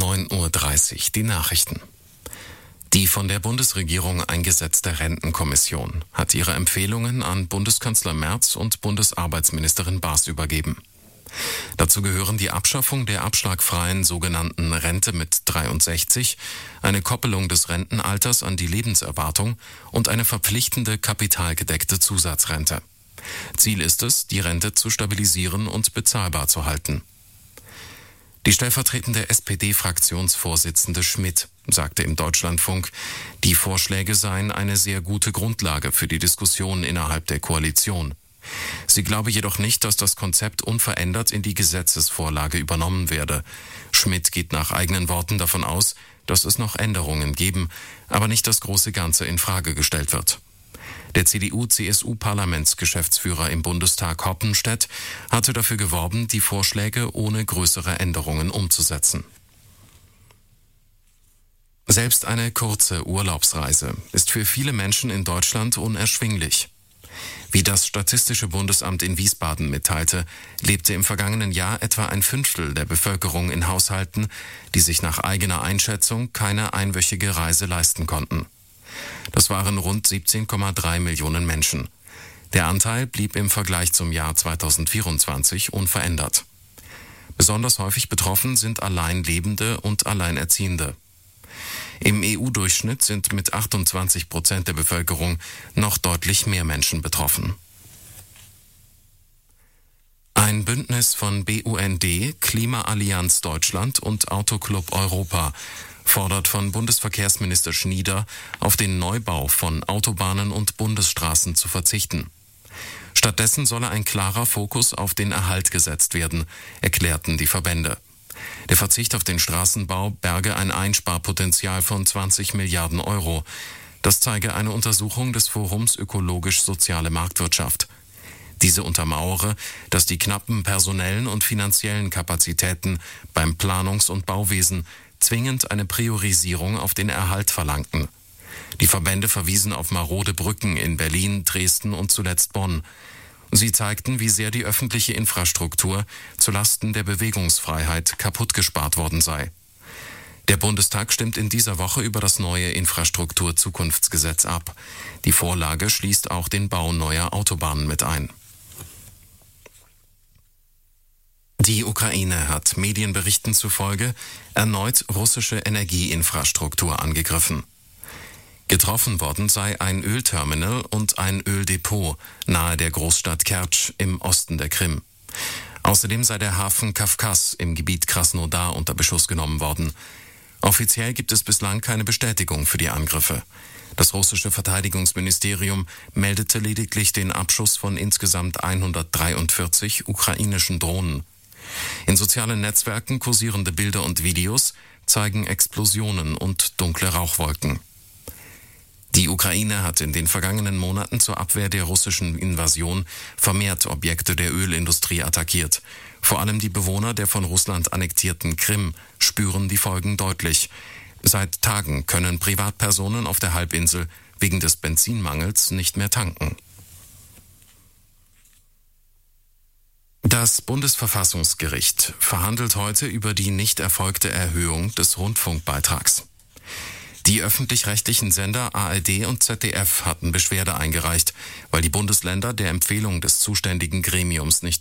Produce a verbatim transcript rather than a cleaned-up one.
neun Uhr dreißig, die Nachrichten. Die von der Bundesregierung eingesetzte Rentenkommission hat ihre Empfehlungen an Bundeskanzler Merz und Bundesarbeitsministerin Baas übergeben. Dazu gehören die Abschaffung der abschlagfreien sogenannten Rente mit dreiundsechzig, eine Koppelung des Rentenalters an die Lebenserwartung und eine verpflichtende kapitalgedeckte Zusatzrente. Ziel ist es, die Rente zu stabilisieren und bezahlbar zu halten. Die stellvertretende S P D-Fraktionsvorsitzende Schmidt sagte im Deutschlandfunk, die Vorschläge seien eine sehr gute Grundlage für die Diskussion innerhalb der Koalition. Sie glaube jedoch nicht, dass das Konzept unverändert in die Gesetzesvorlage übernommen werde. Schmidt geht nach eigenen Worten davon aus, dass es noch Änderungen geben, aber nicht das große Ganze in Frage gestellt wird. Der C D U-C S U-Parlamentsgeschäftsführer im Bundestag Hoppenstedt hatte dafür geworben, die Vorschläge ohne größere Änderungen umzusetzen. Selbst eine kurze Urlaubsreise ist für viele Menschen in Deutschland unerschwinglich. Wie das Statistische Bundesamt in Wiesbaden mitteilte, lebte im vergangenen Jahr etwa ein Fünftel der Bevölkerung in Haushalten, die sich nach eigener Einschätzung keine einwöchige Reise leisten konnten. Das waren rund siebzehn Komma drei Millionen Menschen. Der Anteil blieb im Vergleich zum Jahr zweitausendvierundzwanzig unverändert. Besonders häufig betroffen sind Alleinlebende und Alleinerziehende. Im E U-Durchschnitt sind mit achtundzwanzig Prozent der Bevölkerung noch deutlich mehr Menschen betroffen. Ein Bündnis von B U N D, Klimaallianz Deutschland und Autoclub Europa fordert von Bundesverkehrsminister Schnieder, auf den Neubau von Autobahnen und Bundesstraßen zu verzichten. Stattdessen solle ein klarer Fokus auf den Erhalt gesetzt werden, erklärten die Verbände. Der Verzicht auf den Straßenbau berge ein Einsparpotenzial von zwanzig Milliarden Euro. Das zeige eine Untersuchung des Forums Ökologisch-Soziale Marktwirtschaft. Diese untermauere, dass die knappen personellen und finanziellen Kapazitäten beim Planungs- und Bauwesen zwingend eine Priorisierung auf den Erhalt verlangten. Die Verbände verwiesen auf marode Brücken in Berlin, Dresden und zuletzt Bonn. Sie zeigten, wie sehr die öffentliche Infrastruktur zulasten der Bewegungsfreiheit kaputtgespart worden sei. Der Bundestag stimmt in dieser Woche über das neue Infrastrukturzukunftsgesetz ab. Die Vorlage schließt auch den Bau neuer Autobahnen mit ein. Die Ukraine hat Medienberichten zufolge erneut russische Energieinfrastruktur angegriffen. Getroffen worden sei ein Ölterminal und ein Öldepot nahe der Großstadt Kertsch im Osten der Krim. Außerdem sei der Hafen Kawkas im Gebiet Krasnodar unter Beschuss genommen worden. Offiziell gibt es bislang keine Bestätigung für die Angriffe. Das russische Verteidigungsministerium meldete lediglich den Abschuss von insgesamt hundertdreiundvierzig ukrainischen Drohnen. In sozialen Netzwerken kursierende Bilder und Videos zeigen Explosionen und dunkle Rauchwolken. Die Ukraine hat in den vergangenen Monaten zur Abwehr der russischen Invasion vermehrt Objekte der Ölindustrie attackiert. Vor allem die Bewohner der von Russland annektierten Krim spüren die Folgen deutlich. Seit Tagen können Privatpersonen auf der Halbinsel wegen des Benzinmangels nicht mehr tanken. Das Bundesverfassungsgericht verhandelt heute über die nicht erfolgte Erhöhung des Rundfunkbeitrags. Die öffentlich-rechtlichen Sender A R D und Z D F hatten Beschwerde eingereicht, weil die Bundesländer der Empfehlung des zuständigen Gremiums nicht